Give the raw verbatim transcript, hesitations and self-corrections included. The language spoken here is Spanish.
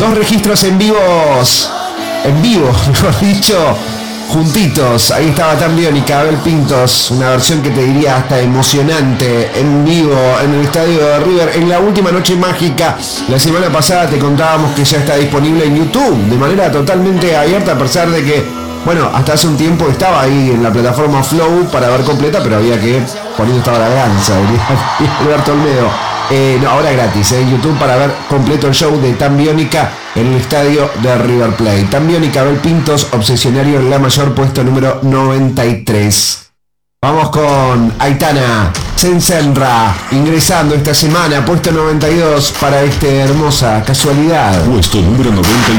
Dos registros en vivos, en vivo, mejor dicho, juntitos. Ahí estaba Tan Biónica, Abel Pintos, una versión que te diría hasta emocionante, en vivo, en el estadio de River, en la última noche mágica. La semana pasada te contábamos que ya está disponible en YouTube, de manera totalmente abierta, a pesar de que, bueno, hasta hace un tiempo estaba ahí en la plataforma Flow para ver completa, pero había que, poniendo estaba la granza, diría Alberto Olmedo. Eh, no, ahora gratis, en eh, YouTube para ver completo el show de Tan Biónica en el estadio de River Plate. Tan Biónica, Abel Pintos, Obsesionario en La Mayor, puesto número noventa y tres. Vamos con Aitana Sensenra, ingresando esta semana, puesto noventa y dos para esta hermosa casualidad. Puesto número noventa y